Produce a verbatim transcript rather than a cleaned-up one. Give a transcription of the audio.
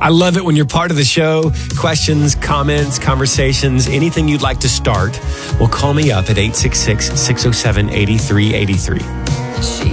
I love it when you're part of the show. Questions, comments, conversations, anything you'd like to start, well, call me up at eight six six, six oh seven, eight three eight three. She